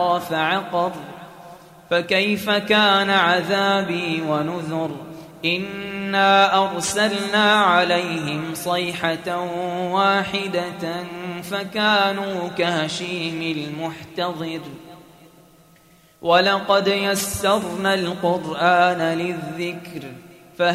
فعقر فكيف كان عذابي ونذر إنا أرسلنا عليهم صيحة واحدة فكانوا كهشيم المحتضر ولقد يسرنا القرآن للذكر